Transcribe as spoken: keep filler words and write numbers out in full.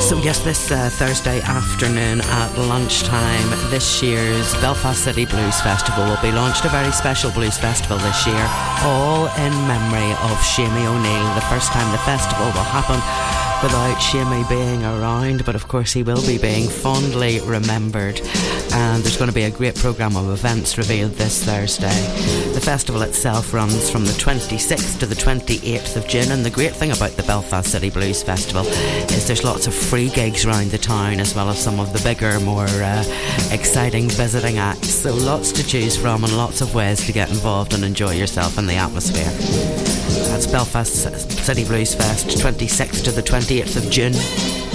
So yes, this uh, Thursday afternoon at lunchtime, this year's Belfast City Blues Festival will be launched. A very special blues festival this year, all in memory of Shamie O'Neill. The first time the festival will happen without Shamie being around, but of course he will be being fondly remembered. And there's going to be a great programme of events revealed this Thursday. The festival itself runs from the twenty-sixth to the twenty-eighth of June, and the great thing about the Belfast City Blues Festival is there's lots of free gigs around the town, as well as some of the bigger, more uh, exciting visiting acts. So lots to choose from and lots of ways to get involved and enjoy yourself in the atmosphere. That's Belfast City Blues Fest, twenty-sixth to the twenty-eighth of June.